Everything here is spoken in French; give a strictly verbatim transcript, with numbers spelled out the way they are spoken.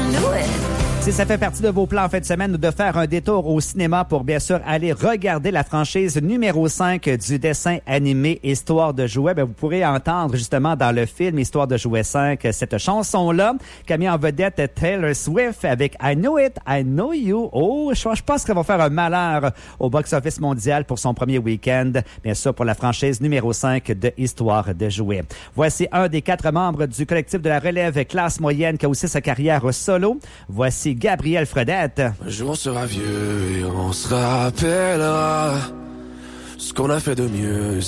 knew it. Si ça fait partie de vos plans en fin de semaine de faire un détour au cinéma pour bien sûr aller regarder la franchise numéro cinq du dessin animé Histoire de jouets, bien, vous pourrez entendre justement dans le film Histoire de jouets cinq cette chanson-là qui a mis en vedette Taylor Swift avec I Know It, I Know You. Oh, je, je pense qu'elle va faire un malheur au box-office mondial pour son premier week-end, bien sûr pour la franchise numéro cinq de Histoire de jouets. Voici un des quatre membres du collectif de la relève classe moyenne qui a aussi sa carrière solo. Voici Gabriel Fredette. Un jour on sera vieux et on se rappellera ce qu'on a fait de mieux.